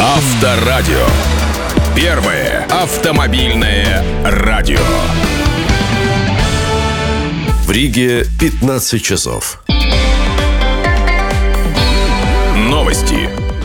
Авторадио. Первое автомобильное радио. В Риге 15 часов. Новости.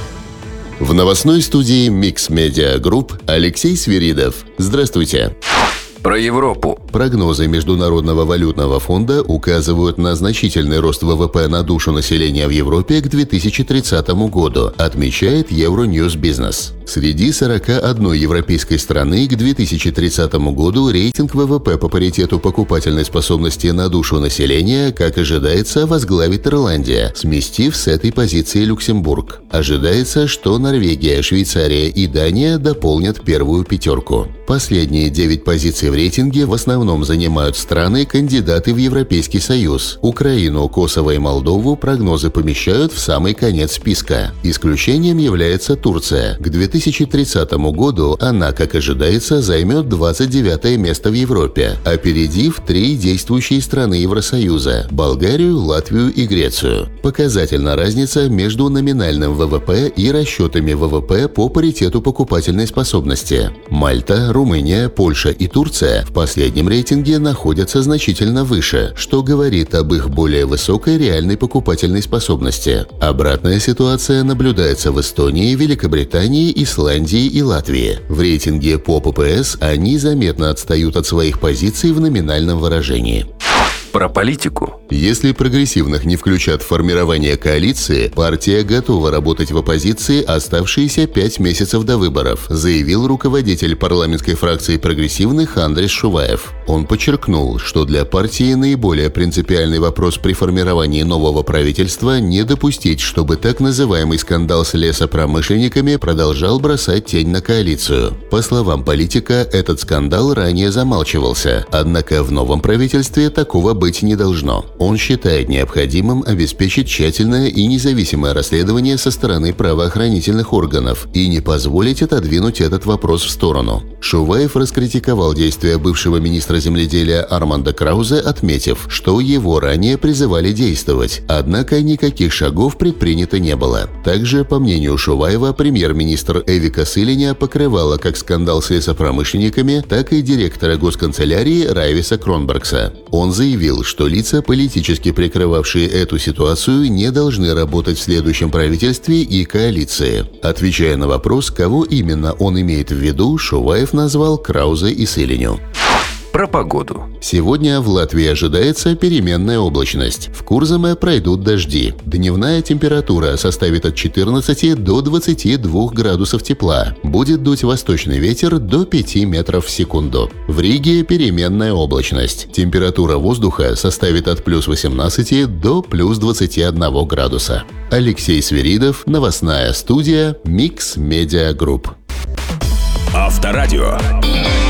В новостной студии Mix Media Group Алексей Свиридов. Здравствуйте. Про Европу. Прогнозы Международного валютного фонда указывают на значительный рост ВВП на душу населения в Европе к 2030 году, отмечает Euronews Business. Среди 41 европейской страны к 2030 году рейтинг ВВП по паритету покупательной способности на душу населения, как ожидается, возглавит Ирландия, сместив с этой позиции Люксембург. Ожидается, что Норвегия, Швейцария и Дания дополнят первую пятерку. Последние 9 позиций в рейтинге в основном занимают страны-кандидаты в Европейский Союз. Украину, Косово и Молдову прогнозы помещают в самый конец списка. Исключением является Турция. К 2030 году она, как ожидается, займет 29 место в Европе, опередив 3 действующие страны Евросоюза – Болгарию, Латвию и Грецию. Показательна разница между номинальным ВВП и расчетами ВВП по паритету покупательной способности. Мальта, Румыния, Польша и Турция в последнем рейтинге находятся значительно выше, что говорит об их более высокой реальной покупательной способности. Обратная ситуация наблюдается в Эстонии, Великобритании, Исландии и Латвии. В рейтинге по ППС они заметно отстают от своих позиций в номинальном выражении. Про политику. Если прогрессивных не включат в формирование коалиции, партия готова работать в оппозиции оставшиеся 5 месяцев до выборов, заявил руководитель парламентской фракции прогрессивных Андрес Шуваев. Он подчеркнул, что для партии наиболее принципиальный вопрос при формировании нового правительства – не допустить, чтобы так называемый скандал с лесопромышленниками продолжал бросать тень на коалицию. По словам политика, этот скандал ранее замалчивался, однако в новом правительстве такого быть не должно. Он считает необходимым обеспечить тщательное и независимое расследование со стороны правоохранительных органов и не позволить отодвинуть этот вопрос в сторону. Шуваев раскритиковал действия бывшего министра земледелия Арманда Краузе, отметив, что его ранее призывали действовать, однако никаких шагов предпринято не было. Также, по мнению Шуваева, премьер-министр Эвика Силиня покрывала как скандал с лесопромышленниками, так и директора госканцелярии Райвиса Кронбергса. Он заявил, что лица, политически прикрывавшие эту ситуацию, не должны работать в следующем правительстве и коалиции. Отвечая на вопрос, кого именно он имеет в виду, Шуваев назвал Краузе и Силиню. Про погоду. Сегодня в Латвии ожидается переменная облачность. В Курзаме пройдут дожди. Дневная температура составит от 14 до 22 градусов тепла. Будет дуть восточный ветер до 5 метров в секунду. В Риге переменная облачность. Температура воздуха составит от плюс 18 до плюс 21 градуса. Алексей Свиридов, новостная студия Mix Media Group. Авторадио.